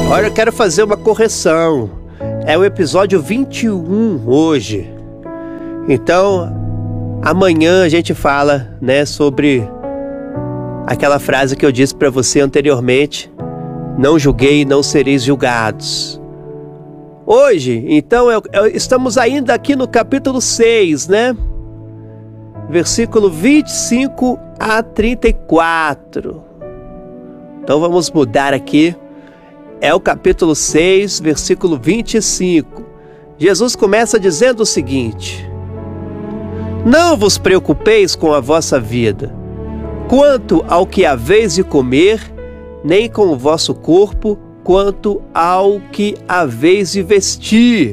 Olha, eu quero fazer uma correção. É o episódio 21 hoje. Então, amanhã a gente fala, né, sobre aquela frase que eu disse para você anteriormente: não julguei, não sereis julgados. Hoje, então, estamos ainda aqui no capítulo 6, né? Versículo 25 a 34. Então vamos mudar aqui. É o capítulo 6, versículo 25. Jesus começa dizendo o seguinte: não vos preocupeis com a vossa vida, quanto ao que haveis de comer, nem com o vosso corpo, quanto ao que haveis de vestir.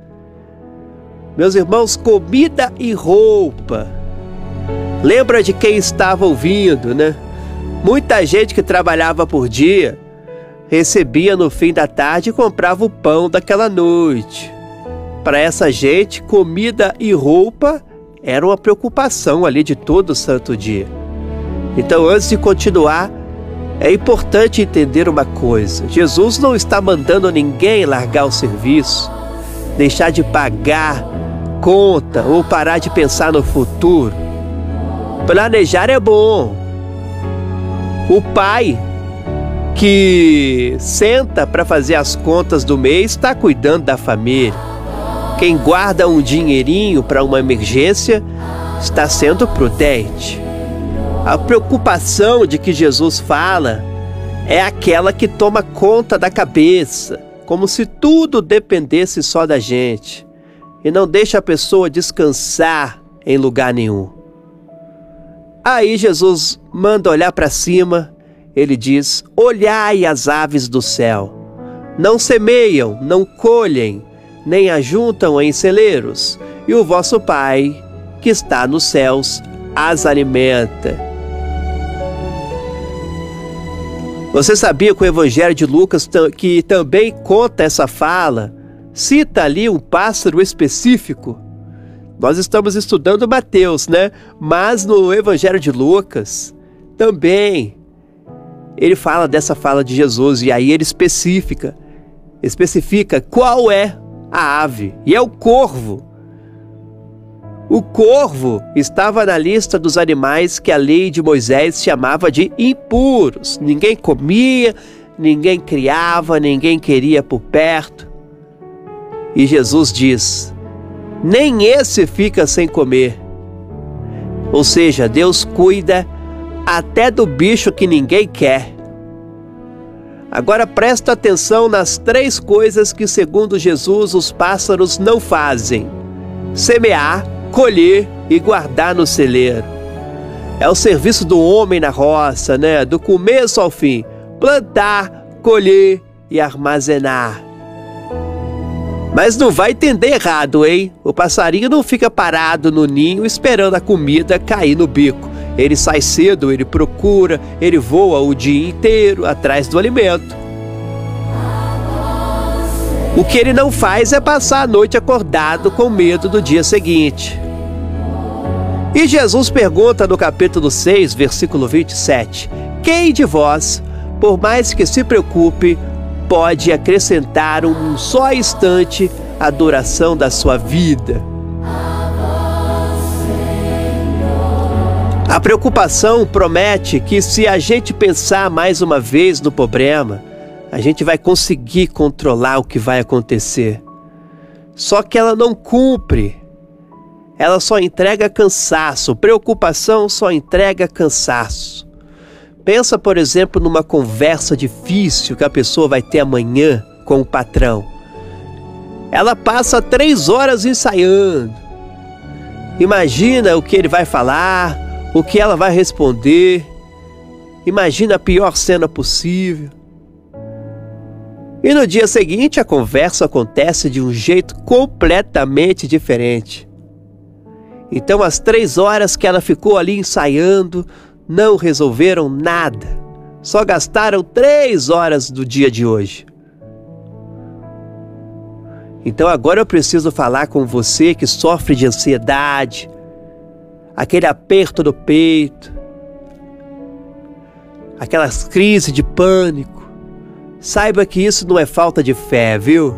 Meus irmãos, comida e roupa. Lembra de quem estava ouvindo, né? Muita gente que trabalhava por dia recebia no fim da tarde e comprava o pão daquela noite. Para essa gente, comida e roupa era uma preocupação ali de todo o santo dia. Então, antes de continuar, é importante entender uma coisa: Jesus não está mandando ninguém largar o serviço, deixar de pagar conta ou parar de pensar no futuro. Planejar é bom. O pai que senta para fazer as contas do mês está cuidando da família. Quem guarda um dinheirinho para uma emergência está sendo prudente. A preocupação de que Jesus fala é aquela que toma conta da cabeça, como se tudo dependesse só da gente, e não deixa a pessoa descansar em lugar nenhum. Aí Jesus manda olhar para cima. Ele diz: olhai as aves do céu, não semeiam, não colhem, nem ajuntam em celeiros, e o vosso Pai, que está nos céus, as alimenta. Você sabia que o Evangelho de Lucas, que também conta essa fala, cita ali um pássaro específico? Nós estamos estudando Mateus, né? Mas no Evangelho de Lucas também ele fala dessa fala de Jesus, e aí ele especifica qual é a ave, e é o corvo. O corvo estava na lista dos animais que a lei de Moisés chamava de impuros. Ninguém comia, ninguém criava, ninguém queria por perto. E Jesus diz: nem esse fica sem comer. Ou seja, Deus cuida até do bicho que ninguém quer. Agora presta atenção nas 3 coisas que, segundo Jesus, os pássaros não fazem: semear, colher e guardar no celeiro. É o serviço do homem na roça, né? Do começo ao fim: plantar, colher e armazenar. Mas não vai entender errado, hein? O passarinho não fica parado no ninho esperando a comida cair no bico. Ele sai cedo, ele procura, ele voa o dia inteiro atrás do alimento. O que ele não faz é passar a noite acordado com medo do dia seguinte. E Jesus pergunta no capítulo 6, versículo 27, quem de vós, por mais que se preocupe, pode acrescentar um só instante à duração da sua vida? A preocupação promete que, se a gente pensar mais uma vez no problema, a gente vai conseguir controlar o que vai acontecer. Só que ela não cumpre. Ela só entrega cansaço. Preocupação só entrega cansaço. Pensa, por exemplo, numa conversa difícil que a pessoa vai ter amanhã com o patrão. Ela passa 3 horas ensaiando. Imagina o que ele vai falar, o que ela vai responder. Imagina a pior cena possível. E no dia seguinte a conversa acontece de um jeito completamente diferente. Então as 3 horas que ela ficou ali ensaiando não resolveram nada. Só gastaram 3 horas do dia de hoje. Então agora eu preciso falar com você que sofre de ansiedade, aquele aperto no peito, aquelas crises de pânico. saiba que isso não é falta de fé, viu?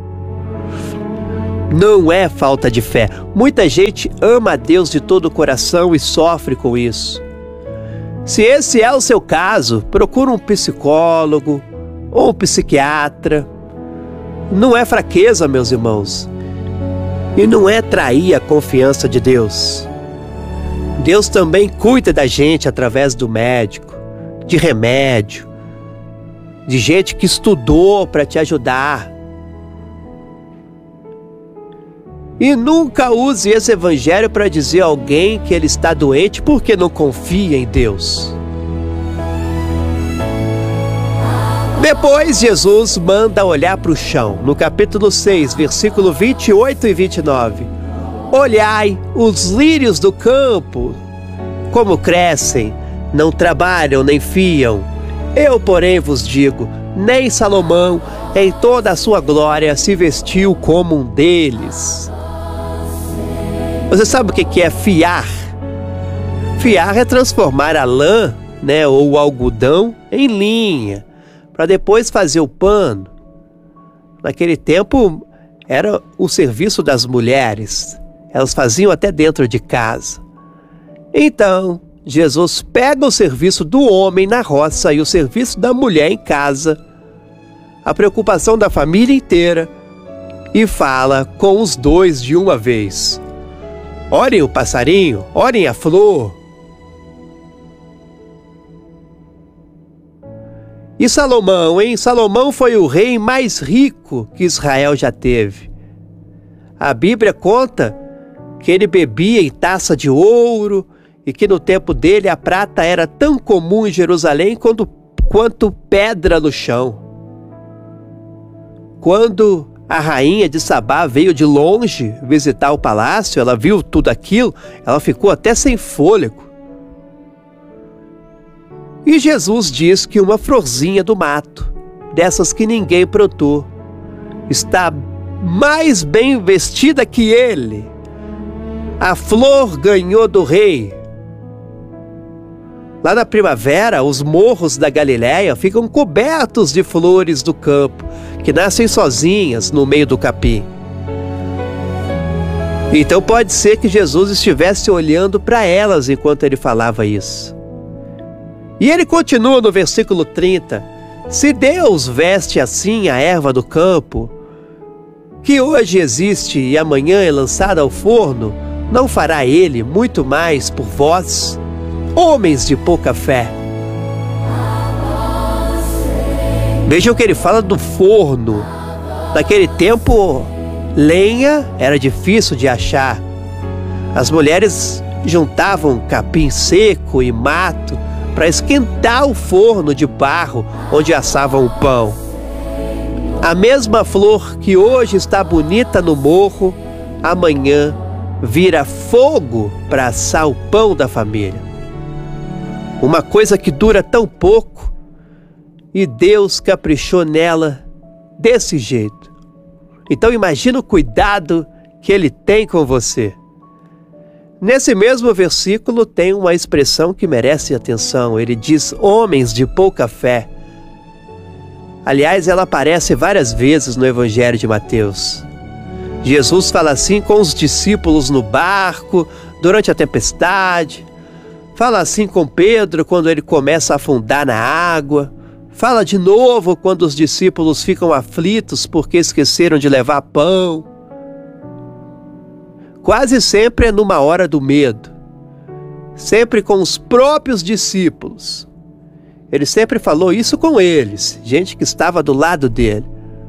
Não é falta de fé. Muita gente ama a Deus de todo o coração e sofre com isso. Se esse é o seu caso, procure um psicólogo ou um psiquiatra. Não é fraqueza, meus irmãos. E não é trair a confiança de Deus. Deus também cuida da gente através do médico, de remédio, de gente que estudou para te ajudar. E nunca use esse evangelho para dizer a alguém que ele está doente porque não confia em Deus. Depois Jesus manda olhar para o chão, no capítulo 6, versículo 28 e 29. Olhai os lírios do campo, como crescem, não trabalham nem fiam. Eu, porém, vos digo, nem Salomão, em toda a sua glória, se vestiu como um deles. Você sabe o que é fiar? Fiar é transformar a lã, ou o algodão em linha, para depois fazer o pano. Naquele tempo era o serviço das mulheres. Elas faziam até dentro de casa. Então, Jesus pega o serviço do homem na roça e o serviço da mulher em casa, a preocupação da família inteira, e fala com os dois de uma vez. Olhem o passarinho, olhem a flor. E Salomão, hein? Salomão foi o rei mais rico que Israel já teve. A Bíblia conta que ele bebia em taça de ouro e que no tempo dele a prata era tão comum em Jerusalém quanto pedra no chão. Quando a rainha de Sabá veio de longe visitar o palácio, ela viu tudo aquilo, ela ficou até sem fôlego. E Jesus diz que uma florzinha do mato, dessas que ninguém plantou, está mais bem vestida que ele. A flor ganhou do rei. Lá na primavera, os morros da Galileia ficam cobertos de flores do campo, que nascem sozinhas no meio do capim. Então pode ser que Jesus estivesse olhando para elas enquanto ele falava isso. E ele continua no versículo 30. Se Deus veste assim a erva do campo, que hoje existe e amanhã é lançada ao forno, não fará ele muito mais por vós, homens de pouca fé? Vejam que ele fala do forno. Naquele tempo, lenha era difícil de achar. As mulheres juntavam capim seco e mato para esquentar o forno de barro onde assavam o pão. A mesma flor que hoje está bonita no morro, amanhã vira fogo para assar o pão da família. Uma coisa que dura tão pouco, e Deus caprichou nela desse jeito. Então imagina o cuidado que Ele tem com você. Nesse mesmo versículo tem uma expressão que merece atenção. Ele diz, homens de pouca fé. Aliás, ela aparece várias vezes no Evangelho de Mateus. Jesus fala assim com os discípulos no barco, durante a tempestade. Fala assim com Pedro quando ele começa a afundar na água. Fala de novo quando os discípulos ficam aflitos porque esqueceram de levar pão. Quase sempre é numa hora do medo. Sempre com os próprios discípulos. Ele sempre falou isso com eles, gente que estava do lado dele.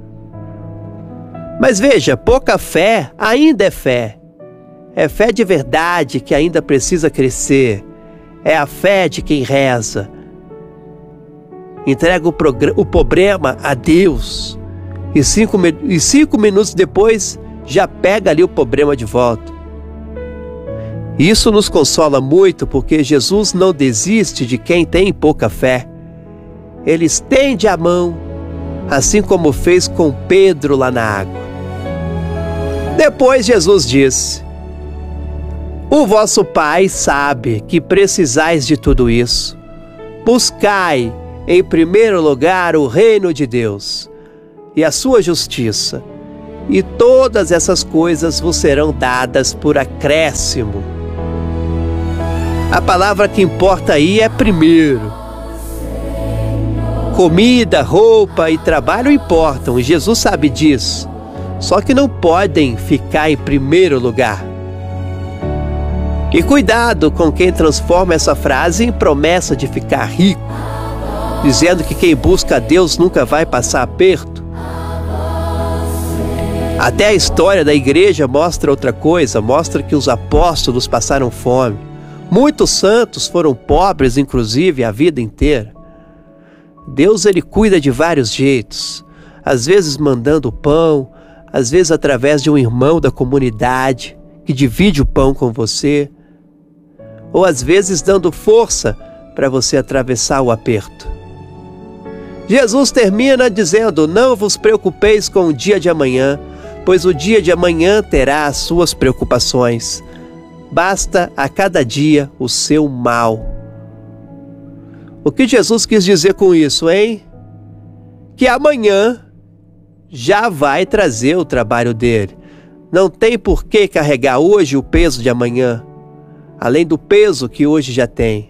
Mas veja, pouca fé ainda é fé. É fé de verdade que ainda precisa crescer. É a fé de quem reza. Entrega o problema a Deus. E cinco minutos depois, já pega ali o problema de volta. Isso nos consola muito porque Jesus não desiste de quem tem pouca fé. Ele estende a mão, assim como fez com Pedro lá na água. Depois Jesus disse, o vosso Pai sabe que precisais de tudo isso. Buscai em primeiro lugar o reino de Deus e a sua justiça, e todas essas coisas vos serão dadas por acréscimo. A palavra que importa aí é primeiro. Comida, roupa e trabalho importam, e Jesus sabe disso. Só que não podem ficar em primeiro lugar. E cuidado com quem transforma essa frase em promessa de ficar rico, dizendo que quem busca a Deus nunca vai passar aperto. Até a história da igreja mostra outra coisa, mostra que os apóstolos passaram fome. Muitos santos foram pobres, inclusive, a vida inteira. Deus, ele cuida de vários jeitos, às vezes mandando pão, às vezes através de um irmão da comunidade que divide o pão com você, ou às vezes dando força para você atravessar o aperto. Jesus termina dizendo: não vos preocupeis com o dia de amanhã, pois o dia de amanhã terá as suas preocupações. Basta a cada dia o seu mal. O que Jesus quis dizer com isso, hein? Que amanhã já vai trazer o trabalho dele. Não tem por que carregar hoje o peso de amanhã, além do peso que hoje já tem.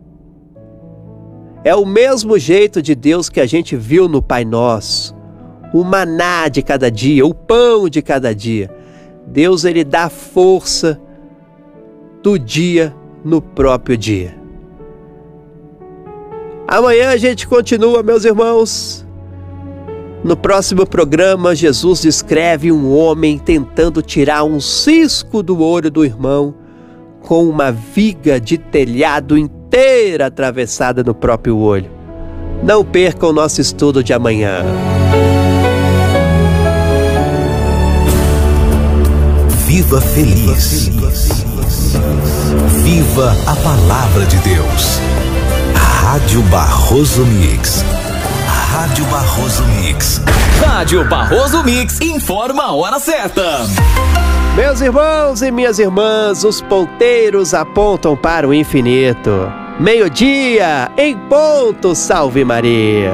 É o mesmo jeito de Deus que a gente viu no Pai Nosso. O maná de cada dia, o pão de cada dia. Deus, ele dá força do dia no próprio dia. Amanhã a gente continua, meus irmãos. No próximo programa, Jesus descreve um homem tentando tirar um cisco do olho do irmão com uma viga de telhado inteira atravessada no próprio olho. Não perca o nosso estudo de amanhã. Viva feliz. Viva a palavra de Deus. Rádio Barroso Mix. Rádio Barroso Mix. Rádio Barroso Mix informa a hora certa. Meus irmãos e minhas irmãs, os ponteiros apontam para o infinito. Meio-dia, em ponto, salve Maria.